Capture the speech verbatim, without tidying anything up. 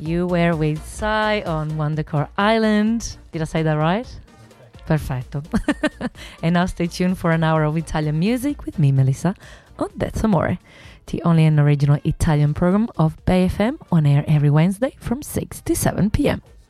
You were with Sai on Wondercore Island. Did I say that right? Perfetto. And now stay tuned for an hour of Italian music with me, Melissa, on That's Amore, the only and original Italian program of Bay F M, on air every Wednesday from six to seven p.m.